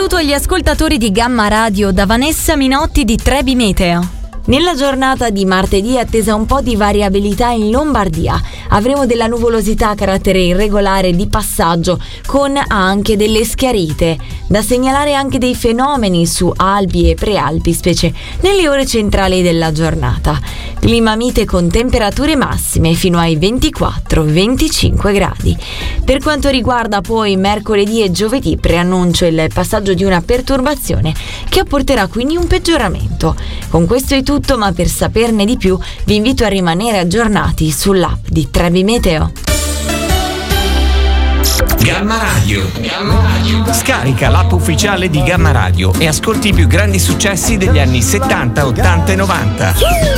saluto agli ascoltatori di Gamma Radio da Vanessa Minotti di Trebi Meteo. Nella giornata di martedì è attesa un po' di variabilità in Lombardia. Avremo della nuvolosità a carattere irregolare di passaggio con anche delle schiarite. Da segnalare anche dei fenomeni su Alpi e Prealpi, specie nelle ore centrali della giornata. Clima mite con temperature massime fino ai 24-25 gradi. Per quanto riguarda poi mercoledì e giovedì, preannuncio il passaggio di una perturbazione che apporterà quindi un peggioramento. Con questo è tutto, ma per saperne di più vi invito a rimanere aggiornati sull'app di Trebi Meteo. Gamma Radio. Scarica l'app ufficiale di Gamma Radio e ascolti i più grandi successi degli anni 70, 80 e 90.